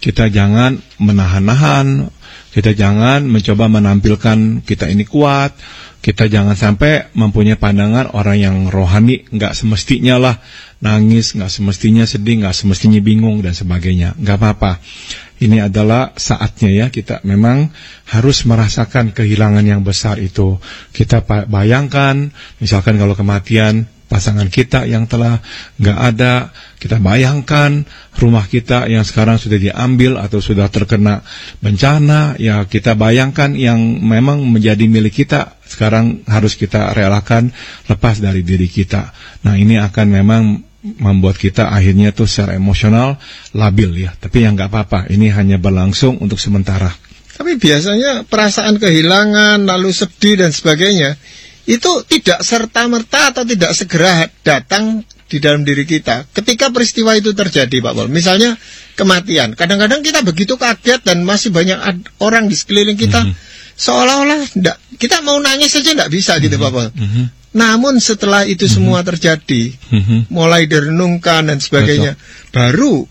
kita jangan menahan-nahan, kita jangan mencoba menampilkan kita ini kuat, kita jangan sampai mempunyai pandangan orang yang rohani, nggak semestinya lah nangis, nggak semestinya sedih, nggak semestinya bingung dan sebagainya. Nggak apa-apa. Ini adalah saatnya ya, kita memang harus merasakan kehilangan yang besar itu. Kita bayangkan, misalkan kalau kematian pasangan kita yang telah nggak ada, kita bayangkan rumah kita yang sekarang sudah diambil atau sudah terkena bencana, ya kita bayangkan yang memang menjadi milik kita sekarang harus kita relakan lepas dari diri kita. Nah, ini akan memang membuat kita akhirnya tuh secara emosional labil ya. Tapi yang nggak apa-apa, ini hanya berlangsung untuk sementara. Tapi biasanya perasaan kehilangan, lalu sedih dan sebagainya, itu tidak serta-merta atau tidak segera datang di dalam diri kita ketika peristiwa itu terjadi, Pak Pol. Misalnya kematian, kadang-kadang kita begitu kaget dan masih banyak orang di sekeliling kita, seolah-olah kita mau nangis saja tidak bisa gitu, Pak Pol. Namun setelah itu semua terjadi, mulai direnungkan dan sebagainya, baru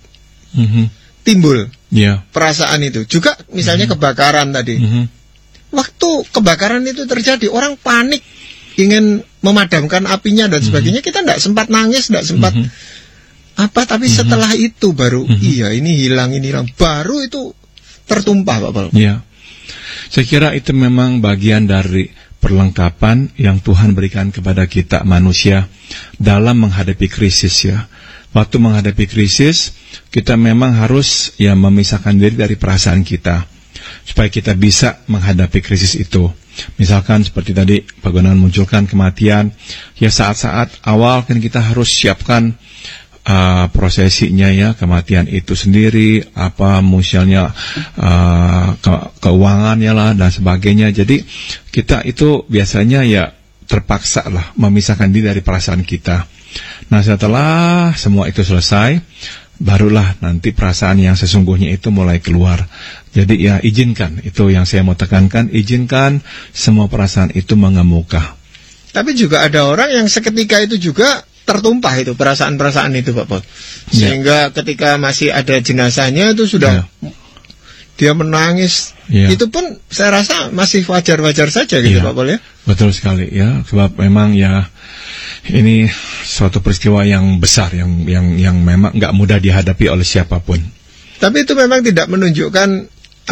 timbul perasaan itu. Juga misalnya kebakaran tadi. Waktu kebakaran itu terjadi, orang panik ingin memadamkan apinya dan sebagainya. Kita tidak sempat nangis, tidak sempat tapi setelah itu baru iya ini hilang, baru itu tertumpah, Pak Pol. Iya. Saya kira itu memang bagian dari perlengkapan yang Tuhan berikan kepada kita manusia dalam menghadapi krisis ya. Waktu menghadapi krisis, kita memang harus ya memisahkan diri dari perasaan kita supaya kita bisa menghadapi krisis itu. Misalkan seperti tadi Pak Gunawan munculkan kematian, ya saat-saat awal kan kita harus siapkan prosesinya ya, kematian itu sendiri, apa misalnya keuangannya lah dan sebagainya. Jadi kita itu biasanya ya terpaksa lah memisahkan diri dari perasaan kita. Nah, setelah semua itu selesai, barulah nanti perasaan yang sesungguhnya itu mulai keluar. Jadi ya izinkan, itu yang saya mau tekankan, izinkan semua perasaan itu mengemuka. Tapi juga ada orang yang seketika itu juga tertumpah itu perasaan-perasaan itu, Pak Pol. Sehingga ketika masih ada jenazahnya itu sudah dia menangis. Itu pun saya rasa masih wajar-wajar saja gitu, Pak Pol ya. Betul sekali ya, sebab memang ya ini suatu peristiwa yang besar yang memang nggak mudah dihadapi oleh siapapun. Tapi itu memang tidak menunjukkan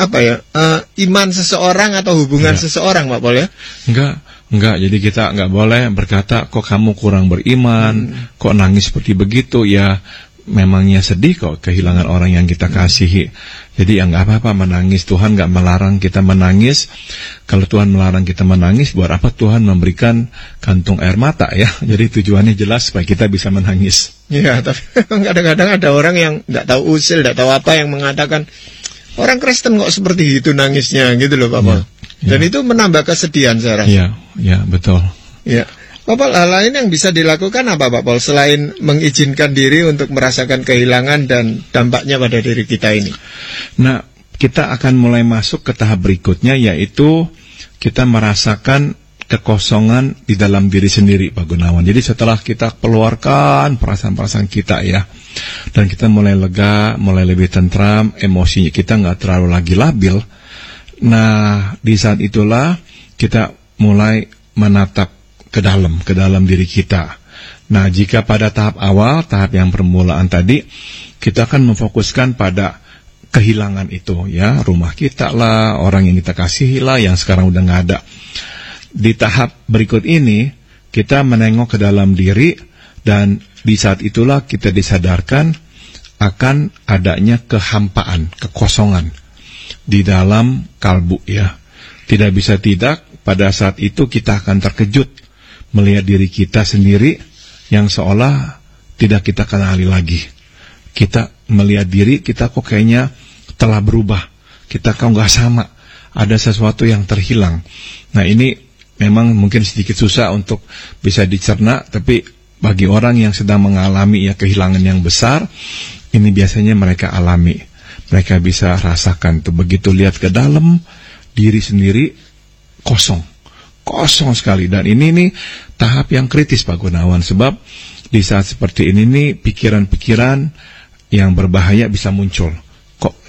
iman seseorang atau hubungan seseorang, Pak Pol ya. Enggak, jadi kita enggak boleh berkata kok kamu kurang beriman, kok nangis seperti begitu, ya memangnya sedih kok kehilangan orang yang kita kasihi. Jadi ya enggak apa-apa menangis, Tuhan enggak melarang kita menangis. Kalau Tuhan melarang kita menangis, buat apa Tuhan memberikan kantung air mata ya. Jadi tujuannya jelas supaya kita bisa menangis. Iya, tapi kadang-kadang ada orang yang enggak tahu usil, enggak tahu apa yang mengatakan orang Kristen kok seperti itu nangisnya gitu loh, Pak Pol. Dan itu menambah kesedihan saya rasa. Iya, betul. Iya. Pak Pol, hal lain yang bisa dilakukan apa, Pak Pol, selain mengizinkan diri untuk merasakan kehilangan dan dampaknya pada diri kita ini? Nah, kita akan mulai masuk ke tahap berikutnya, yaitu kita merasakan kekosongan di dalam diri sendiri, Pak Gunawan. Jadi setelah kita keluarkan perasaan-perasaan kita ya, dan kita mulai lega, mulai lebih tentram, emosinya kita nggak terlalu lagi labil. Nah, di saat itulah kita mulai menatap ke dalam diri kita. Nah, jika pada tahap awal, tahap yang permulaan tadi, kita akan memfokuskan pada kehilangan itu ya, rumah kita lah, orang yang kita kasihi lah, yang sekarang udah nggak ada. Di tahap berikut ini, kita menengok ke dalam diri, dan di saat itulah kita disadarkan akan adanya kehampaan, kekosongan di dalam kalbu ya. Tidak bisa tidak, pada saat itu kita akan terkejut melihat diri kita sendiri yang seolah tidak kita kenali lagi. Kita melihat diri kita kok kayaknya telah berubah, kita kok nggak sama, ada sesuatu yang terhilang. Nah, ini memang mungkin sedikit susah untuk bisa dicerna, tapi bagi orang yang sedang mengalami ya kehilangan yang besar, ini biasanya mereka alami. Mereka bisa rasakan tuh, begitu lihat ke dalam diri sendiri kosong sekali. Dan ini nih tahap yang kritis, Pak Gunawan, sebab di saat seperti ini nih pikiran-pikiran yang berbahaya bisa muncul. Kok